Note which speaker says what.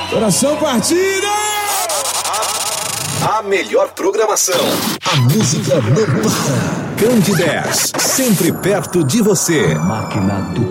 Speaker 1: Coração partido!
Speaker 2: A melhor programação. A música não para. Candidez, sempre perto de você.
Speaker 3: Máquina do